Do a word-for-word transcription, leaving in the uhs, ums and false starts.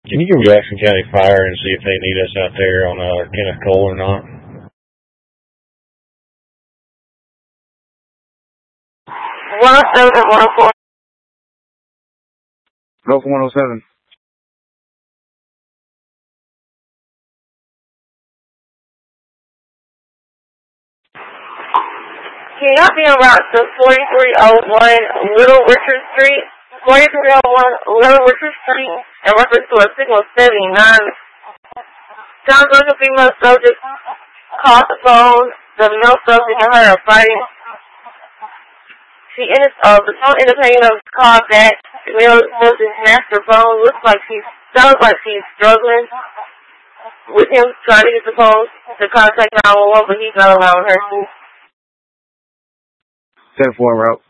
Can you go Jackson County Fire and see if they need us out there on uh, Kenneth Cole or not? one oh seven, one oh four. Go for one oh seven. Can y'all be on route to forty-three oh one Little Richard Street? forty-three oh one Little Richard Street, in reference to a signal seventy-nine. Sounds like a female subject called the phone. The male subject and her are fighting. She ended, uh, the phone ended up hanging up, called back. The male subject snatched her phone. Looks like she's, sounds like she's struggling with him trying to get the phone to contact nine one one, but he's not allowing her to. ten four route.